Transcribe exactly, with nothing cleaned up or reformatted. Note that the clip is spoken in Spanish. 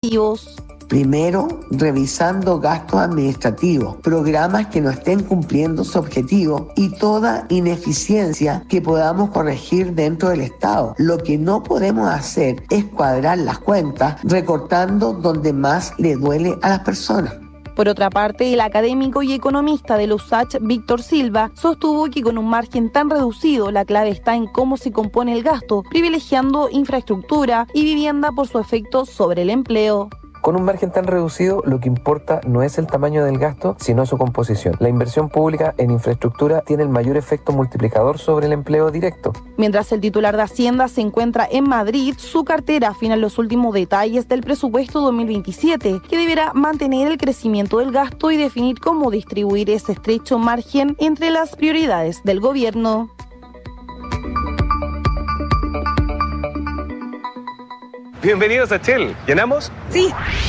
objetivos. Primero, revisando gastos administrativos, programas que no estén cumpliendo su objetivo y toda ineficiencia que podamos corregir dentro del Estado. Lo que no podemos hacer es cuadrar las cuentas recortando donde más le duele a las personas. Por otra parte, el académico y economista de la U S A C H, Víctor Silva, sostuvo que con un margen tan reducido, la clave está en cómo se compone el gasto, privilegiando infraestructura y vivienda por su efecto sobre el empleo. Con un margen tan reducido, lo que importa no es el tamaño del gasto, sino su composición. La inversión pública en infraestructura tiene el mayor efecto multiplicador sobre el empleo directo. Mientras el titular de Hacienda se encuentra en Madrid, su cartera afina los últimos detalles del presupuesto dos mil veintisiete, que deberá mantener el crecimiento del gasto y definir cómo distribuir ese estrecho margen entre las prioridades del gobierno. Bienvenidos a Shell. ¿Llenamos? Sí.